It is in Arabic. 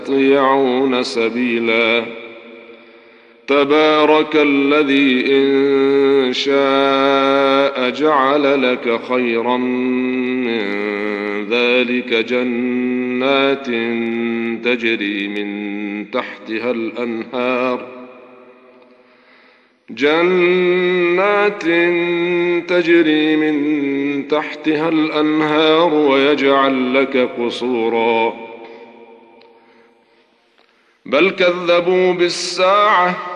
يستطيعون سبيلا. تبارك الذي إن شاء جعل لك خيرا من ذلك جنات تجري من تحتها الأنهار ويجعل لك قصورا. بل كذبوا بالساعة